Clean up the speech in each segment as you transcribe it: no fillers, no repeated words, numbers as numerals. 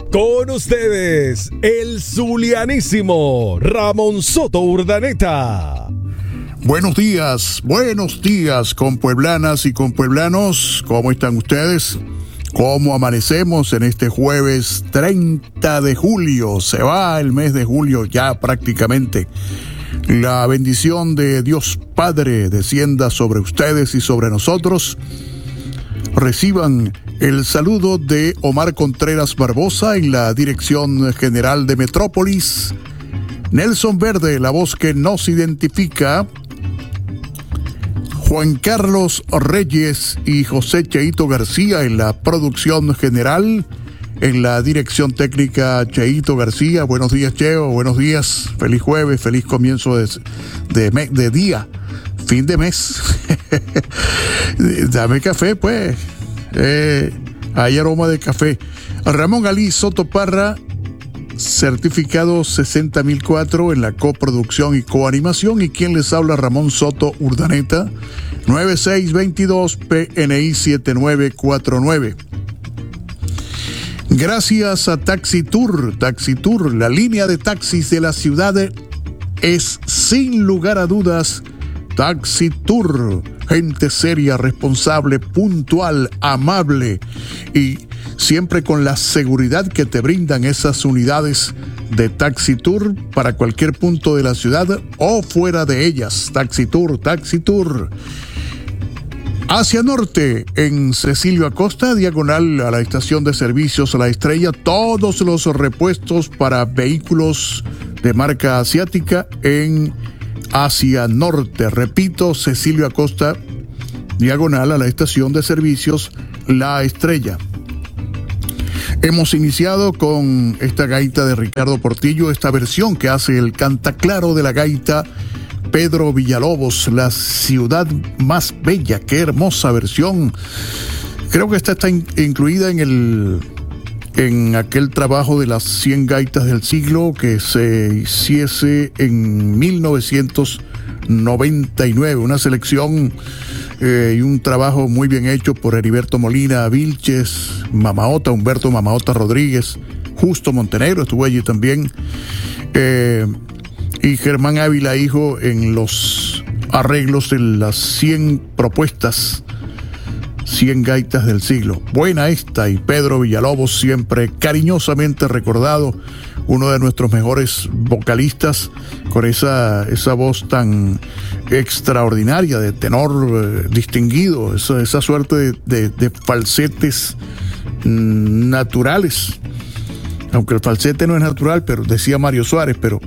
Con ustedes, el zulianísimo Ramón Soto Urdaneta. Buenos días, compueblanas y compueblanos. ¿Cómo están ustedes? ¿Cómo amanecemos en este jueves 30 de julio? Se va el mes de julio ya prácticamente. La bendición de Dios Padre descienda sobre ustedes y sobre nosotros. Reciban el saludo de Omar Contreras Barbosa en la Dirección General de Metrópolis. Nelson Verde, la voz que nos identifica. Juan Carlos Reyes y José Cheito García en la producción general. En la dirección técnica, Cheito García. Buenos días, Cheo. Buenos días. Feliz jueves, feliz comienzo de día. Fin de mes. Dame café, pues. Hay aroma de café. Ramón Alí Soto Parra, certificado 60004 en la coproducción y coanimación. Y quien les habla, Ramón Soto Urdaneta, 9622 PNI 7949. Gracias a Taxitour, la línea de taxis de la ciudad es sin lugar a dudas Taxitour. Gente seria, responsable, puntual, amable y siempre con la seguridad que te brindan esas unidades de Taxitour para cualquier punto de la ciudad o fuera de ellas. Taxitour. Hacia norte, en Cecilio Acosta, diagonal a la estación de servicios La Estrella, todos los repuestos para vehículos de marca asiática en hacia norte. Repito, Cecilio Acosta, diagonal a la estación de servicios La Estrella. Hemos iniciado con esta gaita de Ricardo Portillo, esta versión que hace el cantaclaro de la gaita Pedro Villalobos, La ciudad más bella. Qué hermosa versión. Creo que esta está incluida en aquel trabajo de las 100 gaitas del siglo que se hiciese en 1999. Una selección y un trabajo muy bien hecho por Heriberto Molina Vilches, Mamaota, Humberto Mamaota Rodríguez, Justo Montenegro estuvo allí también, y Germán Ávila hijo en los arreglos de las 100 propuestas, 100 gaitas del siglo. Buena esta, y Pedro Villalobos siempre cariñosamente recordado, uno de nuestros mejores vocalistas, con esa voz tan extraordinaria de tenor distinguido, esa suerte de falsetes naturales, aunque el falsete no es natural, pero decía Mario Suárez, pero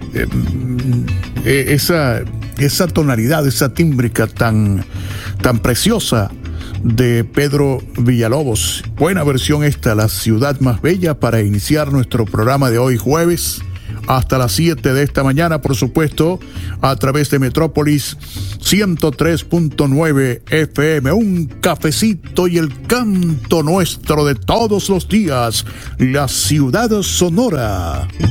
esa tonalidad, esa tímbrica tan preciosa de Pedro Villalobos. Buena versión esta, La ciudad más bella, para iniciar nuestro programa de hoy jueves hasta las 7 de esta mañana, por supuesto, a través de Metrópolis 103.9 FM. Un cafecito y el canto nuestro de todos los días, la ciudad sonora.